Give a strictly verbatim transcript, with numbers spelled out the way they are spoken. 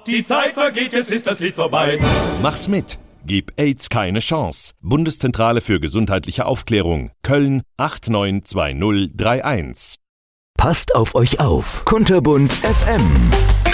die Zeit vergeht, jetzt ist das Lied vorbei. Mach's mit. Gib AIDS keine Chance. Bundeszentrale für gesundheitliche Aufklärung. Köln acht neun zwei null drei eins. Passt auf euch auf. Kunterbunt F M.